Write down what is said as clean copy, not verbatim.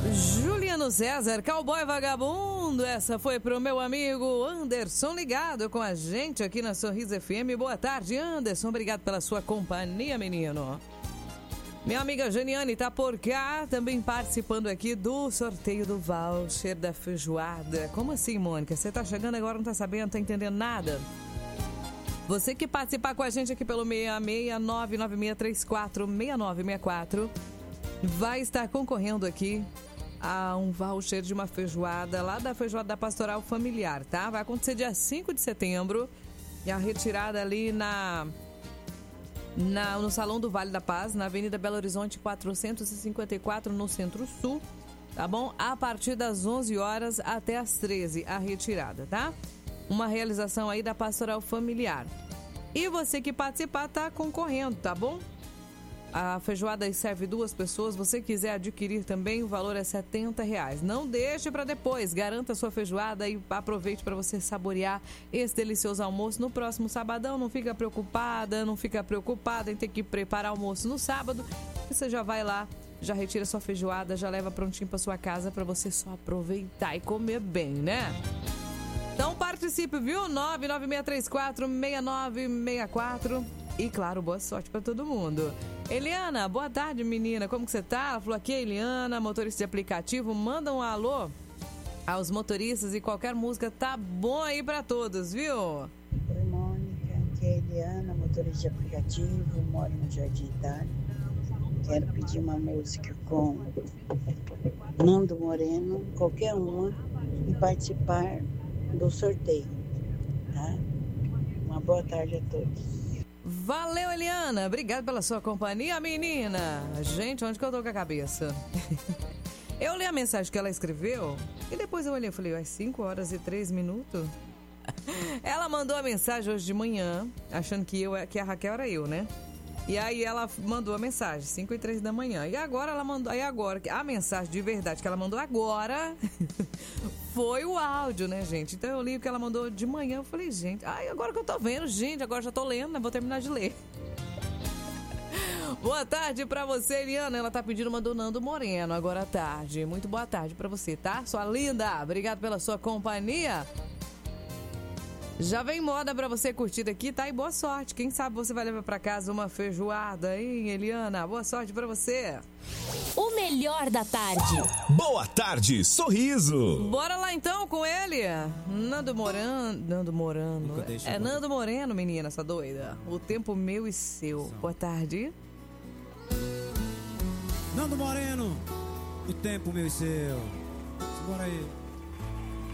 Juliano César, Cowboy Vagabundo. Essa foi pro meu amigo Anderson, ligado com a gente aqui na Sorriso FM. Boa tarde, Anderson. Obrigado pela sua companhia, menino. Minha amiga Janiane tá por cá, também participando aqui do sorteio do voucher da feijoada. Como assim, Mônica? Você tá chegando agora, não tá sabendo, não tá entendendo nada? Você que participar com a gente aqui pelo 66996346964 vai estar concorrendo aqui a um voucher de uma feijoada lá da Feijoada da Pastoral Familiar, tá? Vai acontecer dia 5 de setembro e a retirada ali no Salão do Vale da Paz, na Avenida Belo Horizonte 454, no Centro-Sul, tá bom? A partir das 11 horas até as 13, a retirada, tá? Uma realização aí da Pastoral Familiar. E você que participar tá concorrendo, tá bom? A feijoada serve 2 pessoas. Você quiser adquirir também, o valor é R$70. Não deixe para depois. Garanta a sua feijoada e aproveite para você saborear esse delicioso almoço no próximo sabadão. Não fica preocupada em ter que preparar almoço no sábado. Você já vai lá, já retira sua feijoada, já leva prontinho para sua casa para você só aproveitar e comer bem, né? Então participe, viu? 996346964. E claro, boa sorte para todo mundo. Eliana, boa tarde, menina. Como que você tá? Ela falou aqui, Eliana, motorista de aplicativo. Manda um alô aos motoristas e qualquer música tá bom aí para todos, viu? Oi, Mônica. Aqui é a Eliana, motorista de aplicativo. Moro no Jardim Itália. Quero pedir uma música com Nando Moreno, qualquer uma, e participar do sorteio, tá? Uma boa tarde a todos. Valeu, Eliana. Obrigado pela sua companhia, menina. Gente, onde que eu tô com a cabeça? Eu li a mensagem que ela escreveu e depois eu olhei e falei, 5 horas e 3 minutos? Ela mandou a mensagem hoje de manhã, achando que a Raquel era eu, né? E aí ela mandou a mensagem, 5 e 3 da manhã. E agora ela mandou, a mensagem de verdade que ela mandou agora foi o áudio, né, gente? Então eu li o que ela mandou de manhã, eu falei, gente, agora que eu tô vendo, gente, agora já tô lendo, né? Vou terminar de ler. Boa tarde pra você, Eliana. Ela tá pedindo uma do Nando Moreno agora à tarde. Muito boa tarde pra você, tá? Sua linda, obrigado pela sua companhia. Já vem moda pra você curtir aqui, tá? E boa sorte. Quem sabe você vai levar pra casa uma feijoada, hein, Eliana? Boa sorte pra você. O melhor da tarde. Boa tarde, Sorriso. Bora lá então com ele. Nando Moreno. É Nando Moreno, menina, essa doida. O tempo meu e seu. Boa tarde. Nando Moreno, o tempo meu e seu. Bora aí.